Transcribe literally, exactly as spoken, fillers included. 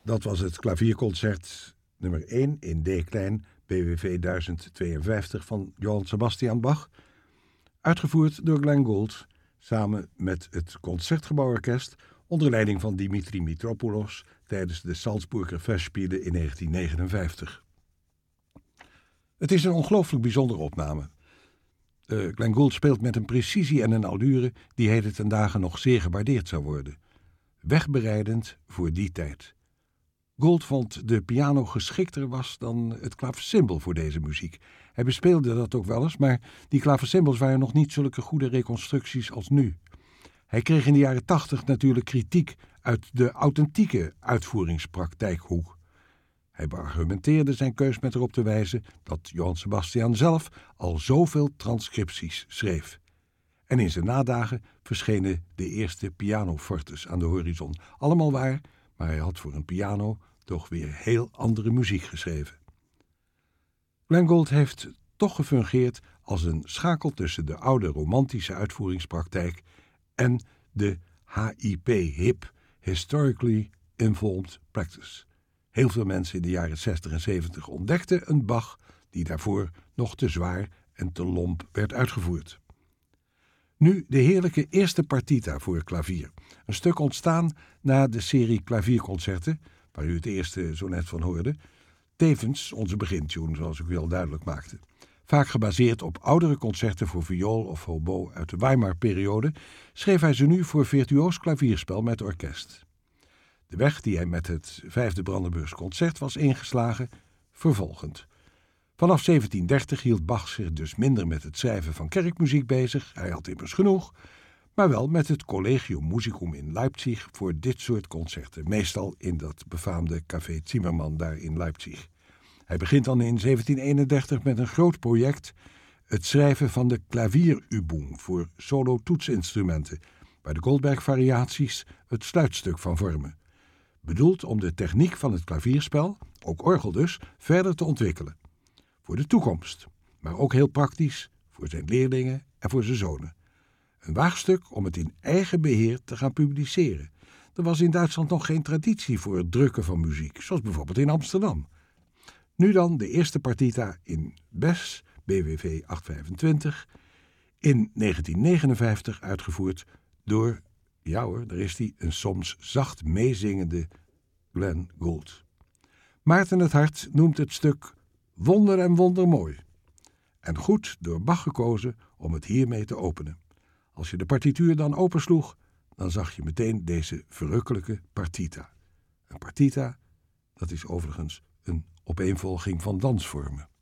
Dat was het klavierconcert nummer één in D-klein B W V duizend tweeënvijftig van Johann Sebastian Bach, uitgevoerd door Glenn Gould samen met het Concertgebouworkest onder leiding van Dimitri Mitropoulos tijdens de Salzburger Festspiele in negentien negenenvijftig. Het is een ongelooflijk bijzondere opname. Uh, Glenn Gould speelt met een precisie en een allure die heden ten dagen nog zeer gewaardeerd zou worden. Wegbereidend voor die tijd. Gould vond de piano geschikter was dan het klaversymbol voor deze muziek. Hij bespeelde dat ook wel eens, maar die klaversymbels waren nog niet zulke goede reconstructies als nu. Hij kreeg in de jaren tachtig natuurlijk kritiek uit de authentieke uitvoeringspraktijkhoek. Hij beargumenteerde zijn keus met erop te wijzen dat Johann Sebastian zelf al zoveel transcripties schreef. En in zijn nadagen verschenen de eerste pianofortes aan de horizon. Allemaal waar, maar hij had voor een piano toch weer heel andere muziek geschreven. Glenn Gould heeft toch gefungeerd als een schakel tussen de oude romantische uitvoeringspraktijk en de H I P, hip, Historically Involved Practice. Heel veel mensen in de jaren zestig en zeventig ontdekten een Bach die daarvoor nog te zwaar en te lomp werd uitgevoerd. Nu de heerlijke eerste partita voor klavier. Een stuk ontstaan na de serie klavierconcerten, waar u het eerste zo net van hoorde. Tevens onze begintune, zoals ik u al duidelijk maakte. Vaak gebaseerd op oudere concerten voor viool of hobo uit de Weimar-periode, schreef hij ze nu voor virtuoos klavierspel met orkest. De weg die hij met het vijfde Brandenburgs concert was ingeslagen, vervolgend. Vanaf zeventien dertig hield Bach zich dus minder met het schrijven van kerkmuziek bezig, hij had immers genoeg, maar wel met het Collegium Musicum in Leipzig voor dit soort concerten, meestal in dat befaamde Café Zimmermann daar in Leipzig. Hij begint dan in zeventien eenendertig met een groot project, het schrijven van de Klavierübung voor solo-toetsinstrumenten, waar de Goldberg-variaties het sluitstuk van vormen. Bedoeld om de techniek van het klavierspel, ook orgel dus, verder te ontwikkelen. Voor de toekomst, maar ook heel praktisch voor zijn leerlingen en voor zijn zonen. Een waagstuk om het in eigen beheer te gaan publiceren. Er was in Duitsland nog geen traditie voor het drukken van muziek, zoals bijvoorbeeld in Amsterdam. Nu dan de eerste partita in Bes, B W V achthonderdvijfentwintig, in negentien negenenvijftig uitgevoerd door, ja hoor, daar is hij, een soms zacht meezingende Glenn Gould. Maarten het Hart noemt het stuk wonder en wondermooi. En goed door Bach gekozen om het hiermee te openen. Als je de partituur dan opensloeg, dan zag je meteen deze verrukkelijke partita. Een partita, dat is overigens een opeenvolging van dansvormen.